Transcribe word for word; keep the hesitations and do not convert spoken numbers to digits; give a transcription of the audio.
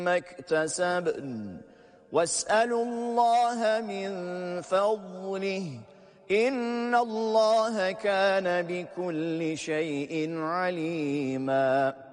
ما اكتسبن واسألوا الله من فضله إن الله كان بكل شيء عليما.